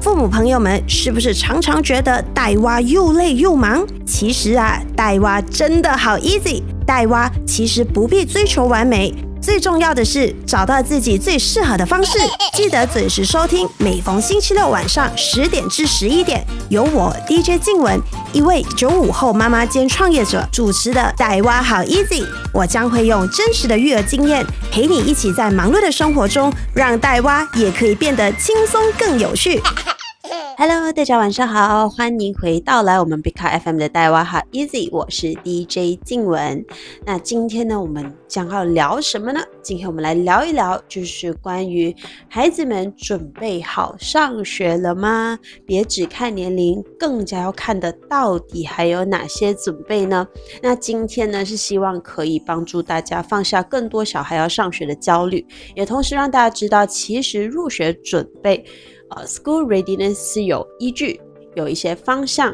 父母朋友们是不是常常觉得带娃又累又忙？其实啊，带娃真的好 easy， 带娃其实不必追求完美，最重要的是找到自己最适合的方式。记得准时收听，每逢星期六晚上10点至11点，由我 DJ 静雯，一位95后妈妈兼创业者主持的带娃好 easy。我将会用真实的育儿经验，陪你一起在忙碌的生活中，让带娃也可以变得轻松更有趣。Hello， 大家晚上好，欢迎回到我们 Big Car FM 的带娃好 Easy， 我是 DJ 静雯。那今天呢，我们将要聊什么呢？今天我们来聊一聊，就是关于孩子们准备好上学了吗？别只看年龄，更加要看的到底还有哪些准备呢？那今天呢，是希望可以帮助大家放下更多小孩要上学的焦虑，也同时让大家知道，其实入学准备School readiness 是有依据，有一些方向